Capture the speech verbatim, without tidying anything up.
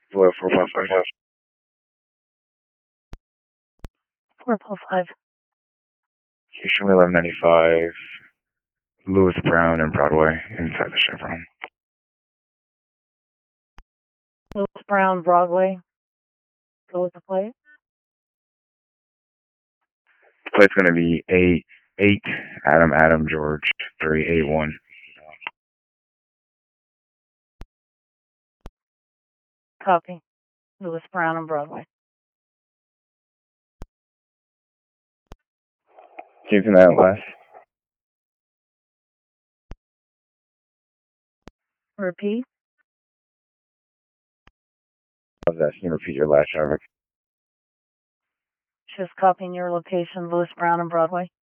four four five five. four five five. You show me eleven ninety-five. Lewis Brown and Broadway inside the Chevron. Lewis Brown, Broadway. Go with the plate. The plate's going to be eight eight Adam Adam George three eight one. Copy. Lewis Brown and Broadway. Keeping that last. Repeat. I was asking you to repeat your last traffic. Just copying your location, Lewis Brown and Broadway.